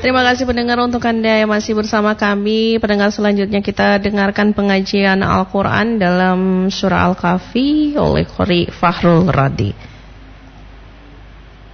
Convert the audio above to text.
Terima kasih pendengar untuk Anda yang masih bersama kami. Pendengar selanjutnya kita dengarkan pengajian Al-Quran dalam surah Al-Kahfi oleh Qori Fahrul Radi.